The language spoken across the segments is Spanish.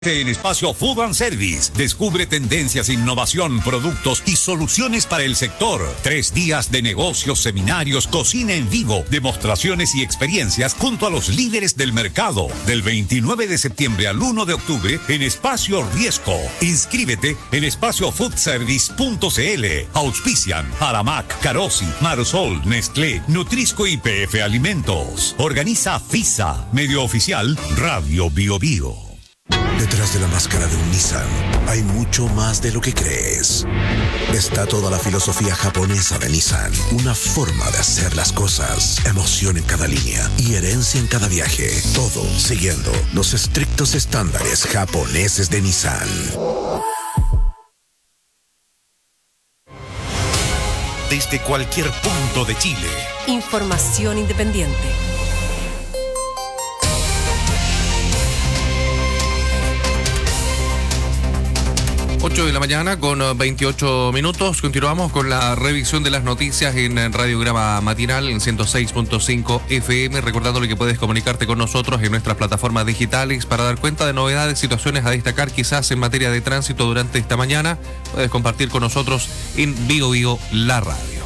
En Espacio Food and Service, descubre tendencias, innovación, productos y soluciones para el sector. 3 días de negocios, seminarios, cocina en vivo, demostraciones y experiencias junto a los líderes del mercado. Del 29 de septiembre al 1 de octubre en Espacio Riesco. Inscríbete en espaciofoodservice.cl. Auspician Aramac, Carosi, Marsol, Nestlé, Nutrisco y PF Alimentos. Organiza FISA, medio oficial Radio Bio Bio. Detrás de la máscara de un Nissan hay mucho más de lo que crees. Está toda la filosofía japonesa de Nissan, una forma de hacer las cosas, emoción en cada línea y herencia en cada viaje, todo siguiendo los estrictos estándares japoneses de Nissan. Desde cualquier punto de Chile. Información independiente. 8 de la mañana con 28 minutos. Continuamos con la revisión de las noticias en Radiograma Matinal en 106.5 FM. Recordándole que puedes comunicarte con nosotros en nuestras plataformas digitales para dar cuenta de novedades, situaciones a destacar quizás en materia de tránsito durante esta mañana. Puedes compartir con nosotros en Bio Bio la radio.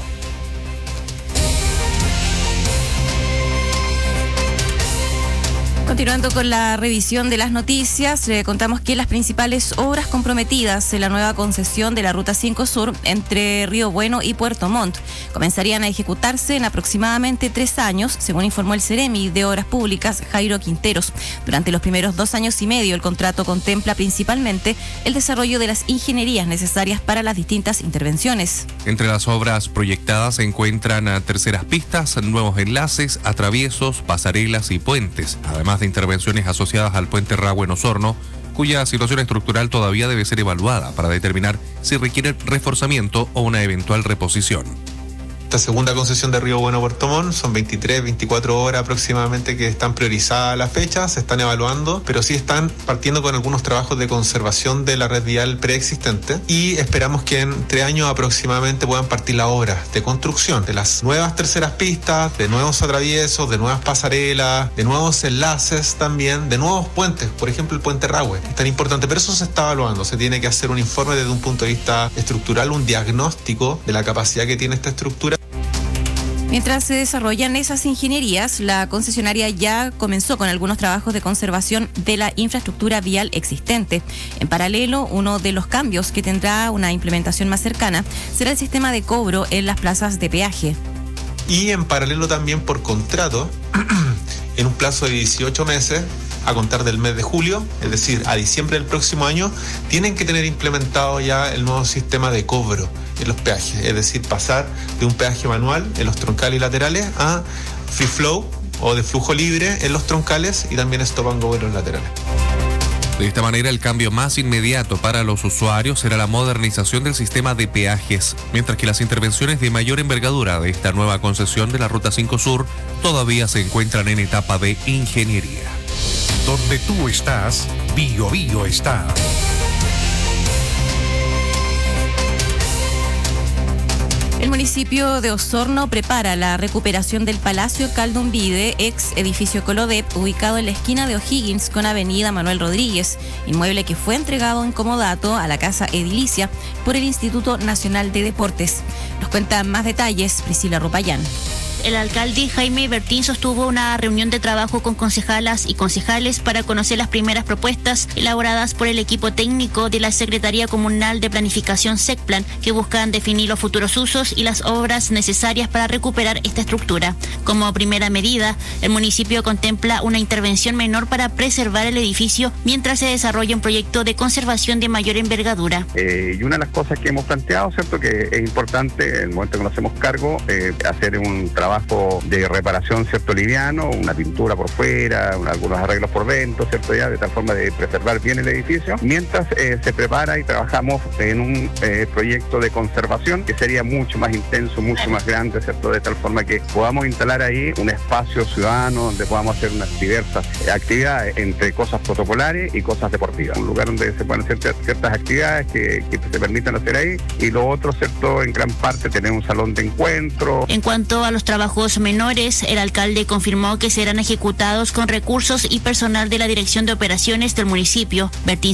Continuando con la revisión de las noticias, le contamos que las principales obras comprometidas en la nueva concesión de la Ruta 5 Sur entre Río Bueno y Puerto Montt comenzarían a ejecutarse en aproximadamente 3 años, según informó el Ceremi de Obras Públicas, Jairo Quinteros. Durante los primeros 2 años y medio, el contrato contempla principalmente el desarrollo de las ingenierías necesarias para las distintas intervenciones. Entre las obras proyectadas se encuentran terceras pistas, nuevos enlaces, atraviesos, pasarelas y puentes, además de intervenciones asociadas al puente Rahuen-Osorno, cuya situación estructural todavía debe ser evaluada para determinar si requiere reforzamiento o una eventual reposición. Esta segunda concesión de Río Bueno Puerto Montt son 23, 24 horas aproximadamente que están priorizadas las fechas, se están evaluando, pero sí están partiendo con algunos trabajos de conservación de la red vial preexistente y esperamos que en 3 años aproximadamente puedan partir las obras de construcción de las nuevas terceras pistas, de nuevos atraviesos, de nuevas pasarelas, de nuevos enlaces también, de nuevos puentes, por ejemplo el puente Rahuen, es tan importante, pero eso se está evaluando, se tiene que hacer un informe desde un punto de vista estructural, un diagnóstico de la capacidad que tiene esta estructura. Mientras se desarrollan esas ingenierías, la concesionaria ya comenzó con algunos trabajos de conservación de la infraestructura vial existente. En paralelo, uno de los cambios que tendrá una implementación más cercana será el sistema de cobro en las plazas de peaje. Y en paralelo también por contrato, en un plazo de 18 meses, a contar del mes de julio, es decir, a diciembre del próximo año, tienen que tener implementado ya el nuevo sistema de cobro en los peajes, es decir, pasar de un peaje manual en los troncales y laterales a free flow o de flujo libre en los troncales y también stop and go en los laterales. De esta manera, el cambio más inmediato para los usuarios será la modernización del sistema de peajes, mientras que las intervenciones de mayor envergadura de esta nueva concesión de la Ruta 5 Sur todavía se encuentran en etapa de ingeniería. Donde tú estás, Bio Bio está. El municipio de Osorno prepara la recuperación del Palacio Caldumbide, ex edificio Colodep, ubicado en la esquina de O'Higgins con Avenida Manuel Rodríguez, inmueble que fue entregado en comodato a la Casa Edilicia por el Instituto Nacional de Deportes. Nos cuentan más detalles Priscila Rupayán. El alcalde Jaime Bertín sostuvo una reunión de trabajo con concejalas y concejales para conocer las primeras propuestas elaboradas por el equipo técnico de la Secretaría Comunal de Planificación SECPLAN, que buscan definir los futuros usos y las obras necesarias para recuperar esta estructura. Como primera medida, el municipio contempla una intervención menor para preservar el edificio mientras se desarrolla un proyecto de conservación de mayor envergadura. Y una de las cosas que hemos planteado, ¿cierto?, que es importante, en el momento que nos hacemos cargo, hacer un trabajo de reparación, ¿cierto?, liviano, una pintura por fuera, algunos arreglos por dentro, ¿cierto?, ya de tal forma de preservar bien el edificio, mientras se prepara y trabajamos en un proyecto de conservación que sería mucho más intenso, mucho más grande, ¿cierto?, de tal forma que podamos instalar ahí un espacio ciudadano donde podamos hacer unas diversas actividades entre cosas protocolares y cosas deportivas, un lugar donde se pueden hacer ciertas actividades que se permitan hacer ahí, y lo otro, ¿cierto?, en gran parte tener un salón de encuentro. En cuanto a los trabajos trabajos menores, el alcalde confirmó que serán ejecutados con recursos y personal de la Dirección de Operaciones del municipio. Bertín